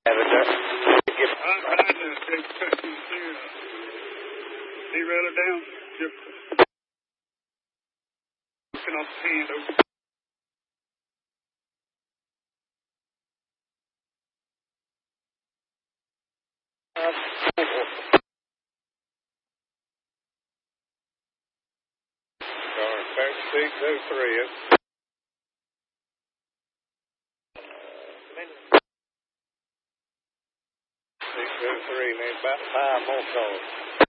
Have it there. I'm trying to derail it down. Looking off the hand over. Back 603. 603, need about 5 more calls.